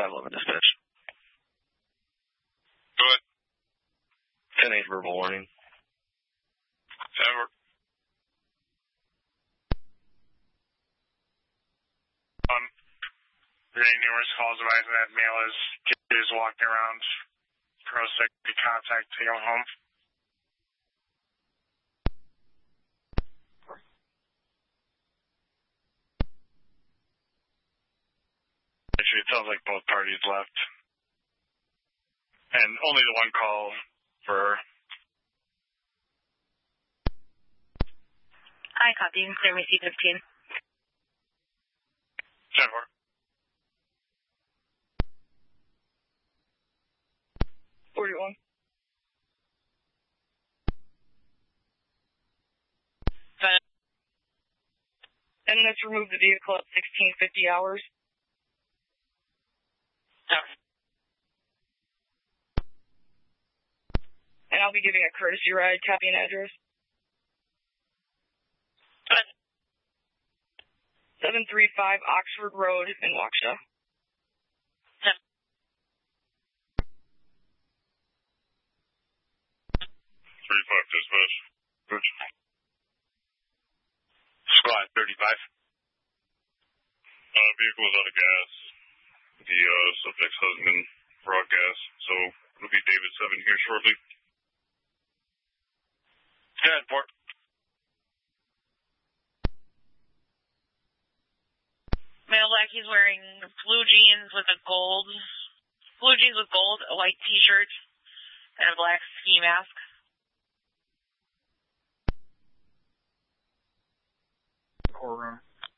511 dispatch. Go ahead. 10-8 verbal warning. Edward. Getting numerous calls advising that male is walking around. Pro security contact, take him home. Actually, it sounds like both parties left. And only the one call for her. I copy. Clear me C-15. 10-4. And let's remove the vehicle at 1650 hours. And I'll be giving a courtesy ride, copy and address. 735 Oxford Road in Waukesha. 35 dispatch. Squad 35. Vehicle is out of gas. The subject's husband brought gas, so it'll be David 7 here shortly. 10-4. Male black, he's wearing blue jeans with gold, a white t-shirt, and a black ski mask. Courtroom.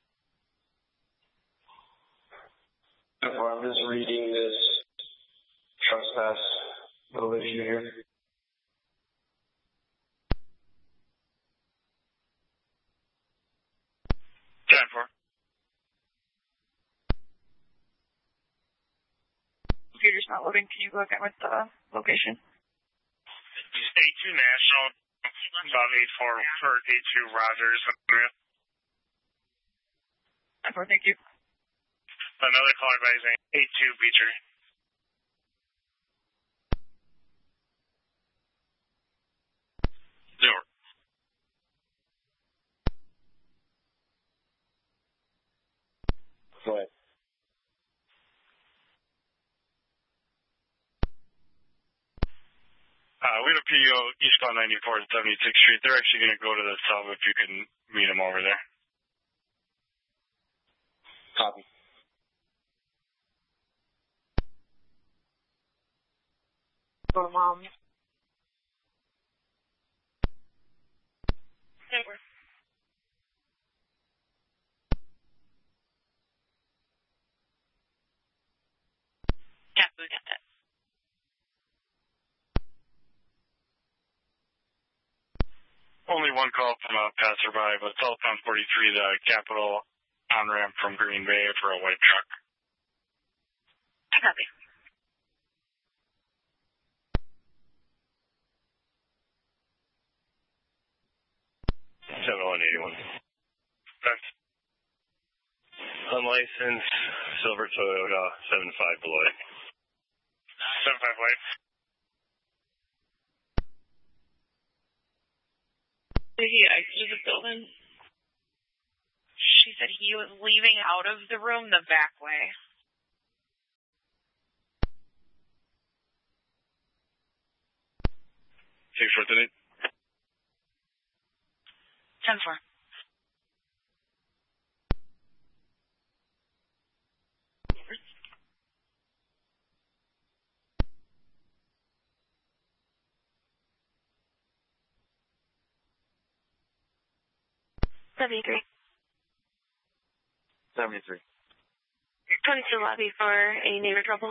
I'm just reading this trespass little issue here. Computer's not loading. Can you go again with the location? A2 National, about 84 for A2 Rogers. 10-4, thank you. Another call advising A2 Beecher. Zero. Go ahead. We have a PO eastbound 94 at 76th Street. They're actually going to go to the sub if you can meet them over there. Copy. Go to mom. 10-4. Yeah, we got that. Only one call from a passerby, but Southbound 43, the Capitol on-ramp from Green Bay for a white truck. Copy. Thanks. Unlicensed, silver Toyota, 75 Beloit. 75 Beloit. Did he exit the building? She said he was leaving out of the room the back way. Six short than 10-4. $73. Come to lobby for a neighbor trouble.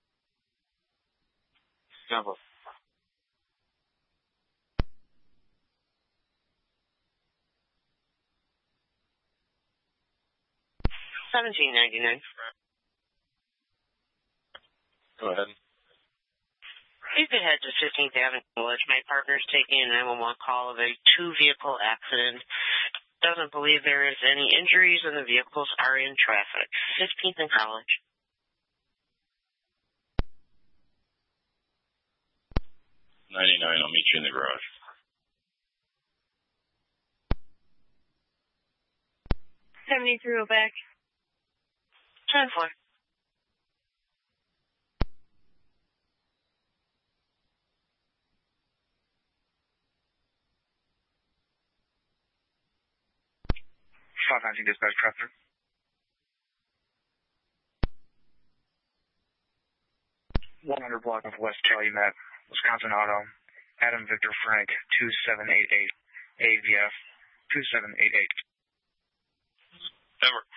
Number. $17.99. Go ahead. You can head to 15th Avenue Village. My partner's taking a 911 call of a two-vehicle accident. Doesn't believe there is any injuries and the vehicles are in traffic. 15th and College. 99, I'll meet you in the garage. Back. 10-4. Dispatch traffic. .100 block of West Calumet, Wisconsin Auto, Adam Victor Frank, 2788, AVF, 2788. Denver.